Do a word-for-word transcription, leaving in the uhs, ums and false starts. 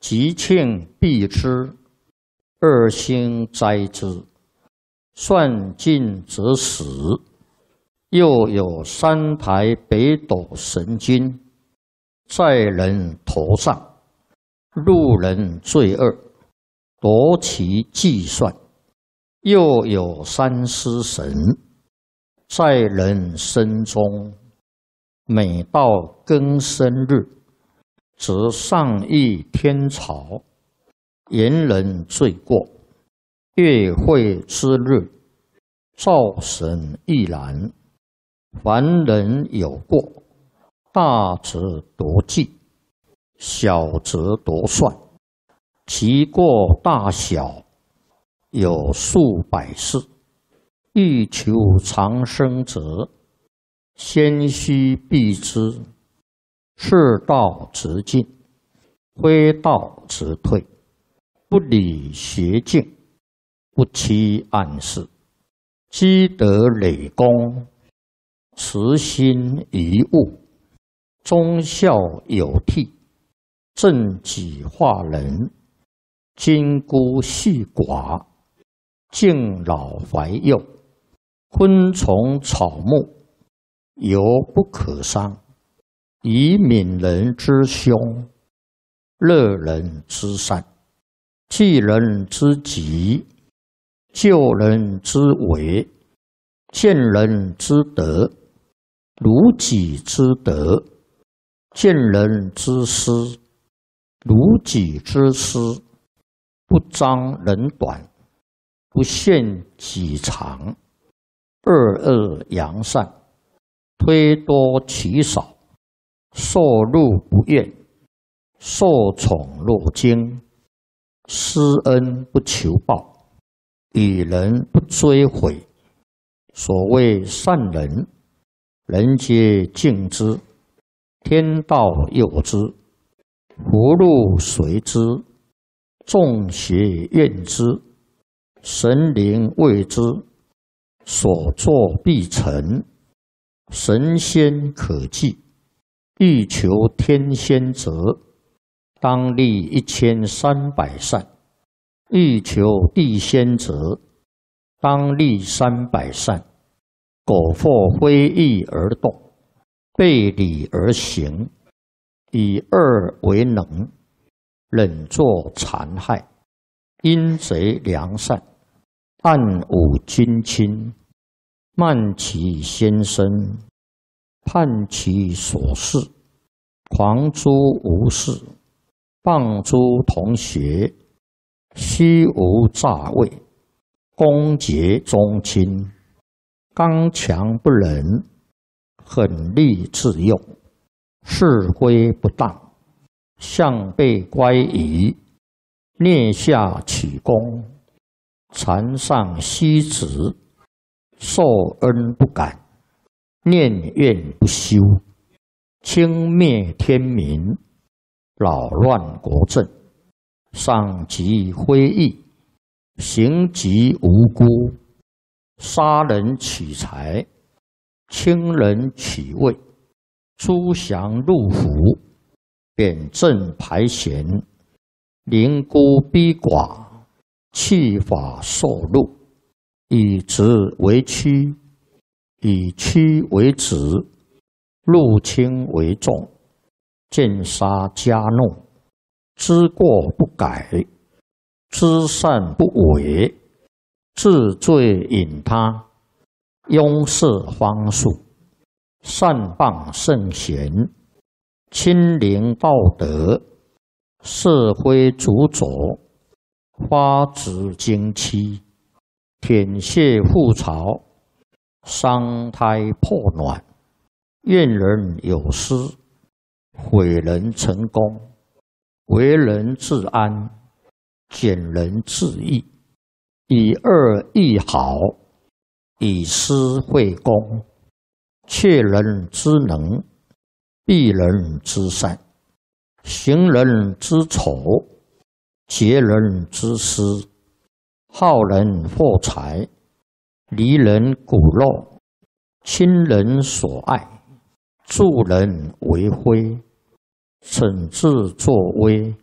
吉庆避之，二星灾之。算尽则死。又有三台北斗神经在人头上，路人罪恶，夺其计算。又有三尸神在人身中，每到庚申日，则上议天朝，言人罪过。月会之日，灶神亦然。凡人有过，大则夺计，小则夺算。其过大小有数百世。欲求长生者，先须避之。是道则进，非道则退。不理邪径，不欺暗室。积德累功，慈心遗物。忠孝有悌，正己化人。金孤细寡，敬老怀幼。昆虫草木，犹不可伤。以悯人之凶，乐人之善。济人之急，救人之危。见人之德，如己之德。见人之失，如己之失。不彰人短，不限己长。二恶扬善，推多其少。受禄不怨，受宠若惊。施恩不求报，与人不追悔。所谓善人，人皆敬之，天道佑之，福禄随之，众邪怨之，神灵畏之。所作必成，神仙可祭。欲求天仙者，当立一千三百善；欲求地仙者，当立三百善。苟或非义而动，背礼而行，以恶为能，忍作残害，阴贼良善，暗忤君亲，慢其先生，叛其所事，狂诸无事，谤诸同学，虚无诈伪，攻讦宗亲，刚强不仁，狠戾自用，是非不当，向背乖疑，蹑下取功，残上息止，受恩不感，念怨不休，轻蔑天民，扰乱国政，伤及非义，行及无辜，杀人取财，轻人取位，诛降入府，贬正排贤，凌孤逼寡，弃法受禄，以直为曲，以曲为直，入轻为重，见杀加怒，知过不改，知善不为，治罪引他，拥塞方术，善谤圣贤，亲临道德，社会主佐，发指经期，舔泻覆巢，伤胎破卵，怨人有失，毁人成功，为人自安，减人自义，以恶易好，以私会公，窃人之能，避人之善，行人之丑，劫人之私，好人获财，离人骨肉，亲人所爱，助人为非，惩治作威，